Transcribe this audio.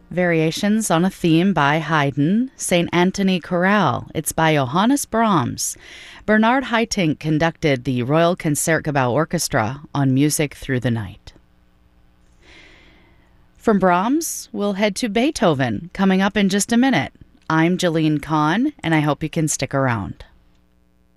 Variations on a Theme by Haydn, St. Anthony Chorale. It's by Johannes Brahms. Bernard Haitink conducted the Royal Concertgebouw Orchestra on Music Through the Night. From Brahms, we'll head to Beethoven, coming up in just a minute. I'm Jeline Kahn, and I hope you can stick around.